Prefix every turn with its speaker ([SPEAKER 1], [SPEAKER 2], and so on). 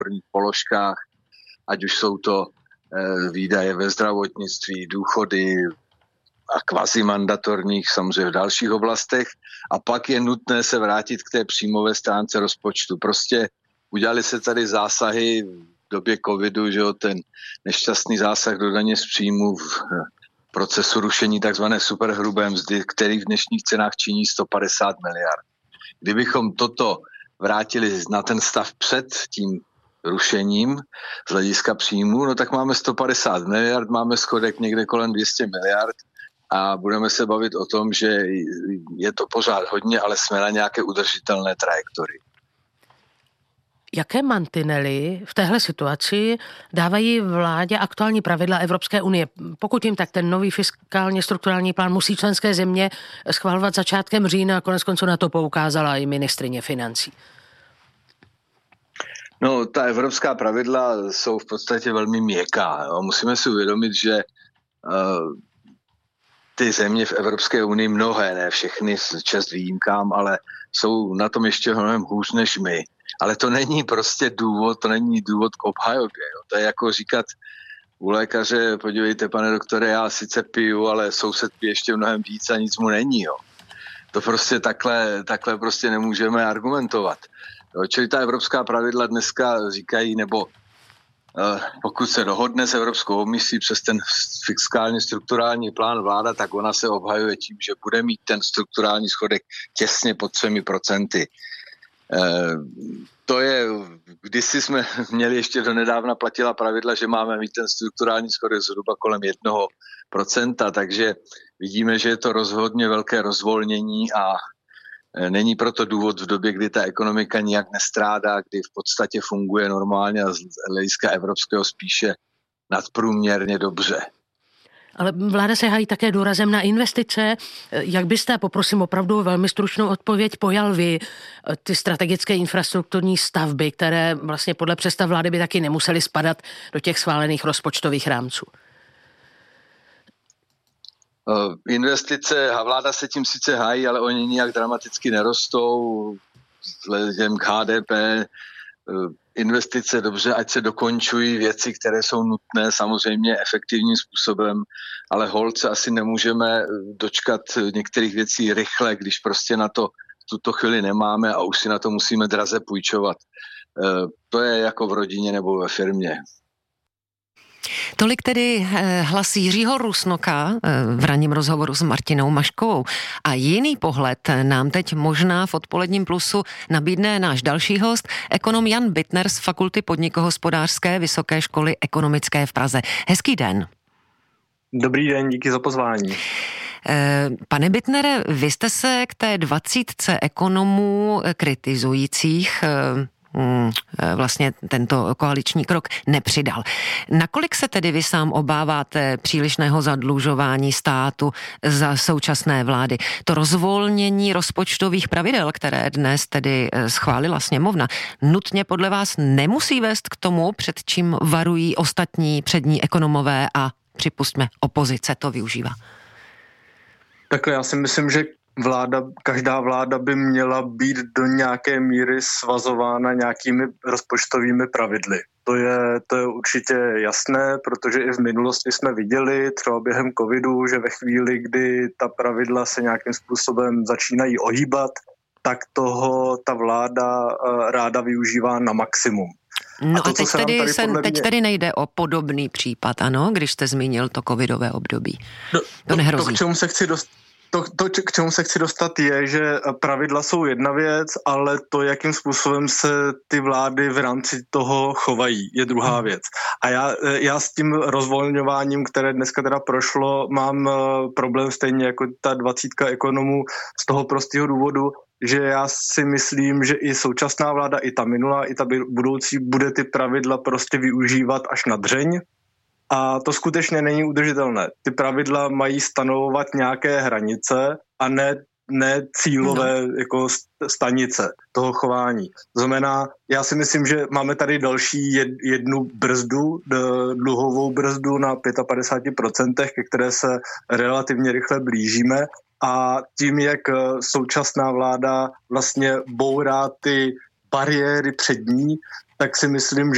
[SPEAKER 1] položkách, ať už jsou to výdaje ve zdravotnictví, důchody a kvazimandatorních samozřejmě v dalších oblastech. A pak je nutné se vrátit k té příjmové stránce rozpočtu. Prostě udělali se tady zásahy v době covidu, že jo, ten nešťastný zásah do daně z příjmu v procesu rušení takzvané superhrubé mzdy, který v dnešních cenách činí 150 miliard. Kdybychom toto vrátili na ten stav před tím rušením z hlediska příjmu, no tak máme 150 miliard, máme schodek někde kolem 200 miliard a budeme se bavit o tom, že je to pořád hodně, ale jsme na nějaké udržitelné trajektorii.
[SPEAKER 2] Jaké mantinely v téhle situaci dávají vládě aktuální pravidla Evropské unie? Pokud jim tak ten nový fiskálně strukturální plán musí členské země schvalovat začátkem října a koneckonců na to poukázala i ministryně financí.
[SPEAKER 1] No, ta evropská pravidla jsou v podstatě velmi měkká. Jo. Musíme si uvědomit, že ty země v Evropské unii, mnohé, ne všechny, čest výjimkám, ale jsou na tom ještě mnohem hůř než my. Ale to není prostě důvod, to není důvod k obhajobě. Jo. To je jako říkat u lékaře, podívejte, pane doktore, já sice piju, ale soused pije ještě mnohem víc a nic mu není. Jo. To prostě takhle prostě nemůžeme argumentovat. Jo. Čili ta evropská pravidla dneska říkají, nebo pokud se dohodne s Evropskou komisí přes ten fiskálně strukturální plán vláda, tak ona se obhajuje tím, že bude mít ten strukturální schodek těsně pod 3%. To je, kdysi jsme měli ještě do nedávna platila pravidla, že máme mít ten strukturální schodek zhruba kolem 1%, takže vidíme, že je to rozhodně velké rozvolnění a není proto důvod v době, kdy ta ekonomika nijak nestrádá, kdy v podstatě funguje normálně a z hlediska evropského spíše nadprůměrně dobře.
[SPEAKER 2] Ale vláda se hájí také důrazem na investice. Jak byste, poprosím opravdu velmi stručnou odpověď, pojal vy ty strategické infrastrukturní stavby, které vlastně podle představ vlády by taky nemusely spadat do těch schválených rozpočtových rámců?
[SPEAKER 1] Investice, a vláda se tím sice hájí, ale oni nijak dramaticky nerostou vzhledem k HDP. Investice dobře, ať se dokončují věci, které jsou nutné samozřejmě efektivním způsobem, ale holt se asi nemůžeme dočkat některých věcí rychle, když prostě na to v tuto chvíli nemáme a už si na to musíme draze půjčovat. To je jako v rodině nebo ve firmě.
[SPEAKER 3] Tolik tedy hlas Jiřího Rusnoka v ranním rozhovoru s Martinou Maškovou. A jiný pohled nám teď možná v odpoledním plusu nabídne náš další host, ekonom Jan Bittner z Fakulty podnikohospodářské Vysoké školy ekonomické v Praze. Hezký den.
[SPEAKER 4] Dobrý den, díky za pozvání.
[SPEAKER 3] Pane Bittnere, vy jste se k té 20 ekonomů kritizujících vlastně tento koaliční krok nepřidal. Nakolik se tedy vy sám obáváte přílišného zadlužování státu za současné vlády? To rozvolnění rozpočtových pravidel, které dnes tedy schválila sněmovna, nutně podle vás nemusí vést k tomu, před čím varují ostatní přední ekonomové a připustme opozice to využívá?
[SPEAKER 4] Takhle já si myslím, že každá vláda by měla být do nějaké míry svazována nějakými rozpočtovými pravidly. To je určitě jasné, protože i v minulosti jsme viděli, třeba během covidu, že ve chvíli, kdy ta pravidla se nějakým způsobem začínají ohýbat, tak toho ta vláda ráda využívá na maximum.
[SPEAKER 3] No a teď tedy nejde o podobný případ, ano, když jste zmínil to covidové období. To nehrozí.
[SPEAKER 4] To, k čemu se chci dostat je, že pravidla jsou jedna věc, ale to, jakým způsobem se ty vlády v rámci toho chovají, je druhá věc. A já s tím rozvolňováním, které dneska teda prošlo, mám problém stejně jako ta 20 ekonomů z toho prostého důvodu, že já si myslím, že i současná vláda, i ta minulá, i ta budoucí bude ty pravidla prostě využívat až na dřeň. A to skutečně není udržitelné. Ty pravidla mají stanovovat nějaké hranice a ne cílové jako stanice toho chování. To znamená, já si myslím, že máme tady další jednu brzdu, dluhovou brzdu na 55%, ke které se relativně rychle blížíme. A tím, jak současná vláda vlastně bourá ty bariéry před ní, tak si myslím,